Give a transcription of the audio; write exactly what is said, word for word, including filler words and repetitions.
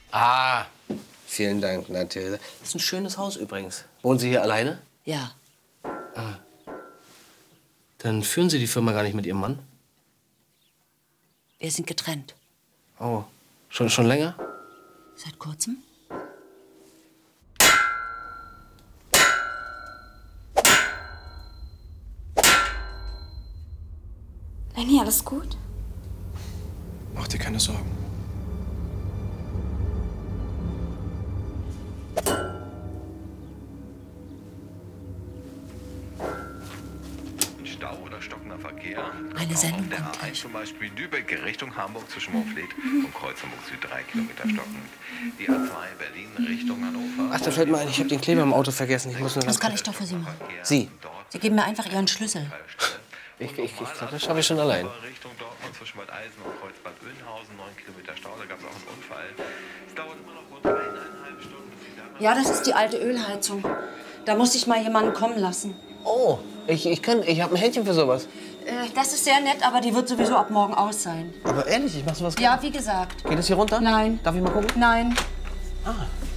Ah, vielen Dank, Mathilde. Das ist ein schönes Haus übrigens. Wohnen Sie hier alleine? Ja. Ah. Dann führen Sie die Firma gar nicht mit Ihrem Mann? Wir sind getrennt. Oh, schon, schon länger? Seit kurzem? Lenny, alles gut? Mach dir keine Sorgen. Stau oder stockender Verkehr. Eine Sendung auf der kommt A eins gleich. zum Beispiel Lübeck Richtung Hamburg zwischen Moorfleet und Kreuz Hamburg Süd drei Kilometer stockend. Die A zwei Berlin Richtung Hannover. Ach, da fällt mir ein, ich habe den Kleber im Auto vergessen. Ich muss nur Das kann ich doch für Sie machen. Sie? Sie geben mir einfach Ihren Schlüssel. Ich, ich, ich glaube, das schaffe ich schon allein. Richtung Dortmund zwischen Bad Eisen und Kreuzbad Oeynhausen, neun Kilometer Stau, da gab es auch einen Unfall. Es dauert immer noch rund eineinhalb Stunden. Ja, das ist die alte Ölheizung. Da muss ich mal jemanden kommen lassen. Oh, ich, ich kann, ich habe ein Händchen für sowas. Äh, das ist sehr nett, aber die wird sowieso ab morgen aus sein. Aber ehrlich, ich mach sowas. Ja, wie gesagt. Geht es hier runter? Nein. Darf ich mal gucken? Nein. Ah.